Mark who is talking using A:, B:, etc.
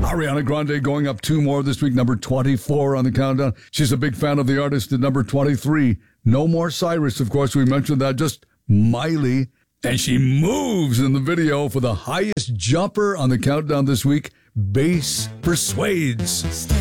A: Ariana Grande going up 2 more this week, number 24 on the countdown. She's a big fan of the artist at number 23. No More Cyrus, of course, we mentioned that. Just Miley. And she moves in the video for the highest jumper on the countdown this week. Bass Persuades.